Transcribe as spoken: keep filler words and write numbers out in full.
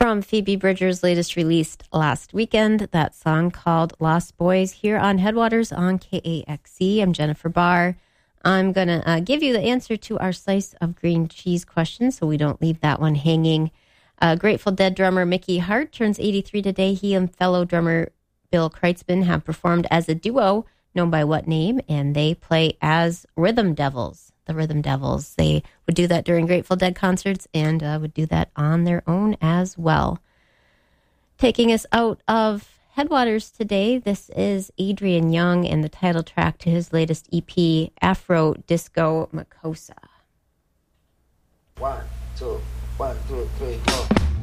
from Phoebe Bridgers' latest release last weekend, that song called Lost Boys, here on Headwaters on K A X C. I'm Jennifer Barr. I'm going to uh, give you the answer to our slice of green cheese question so we don't leave that one hanging. Uh, Grateful Dead drummer Mickey Hart turns eighty-three today. He and fellow drummer Bill Kreitzman have performed as a duo known by what name? And they play as Rhythm Devils. The Rhythm Devils. They would do that during Grateful Dead concerts and uh, would do that on their own as well. Taking us out of Headwaters today, this is Adrian Young and the title track to his latest E P, Afro Disco Makossa. One, two, one, two, three, four.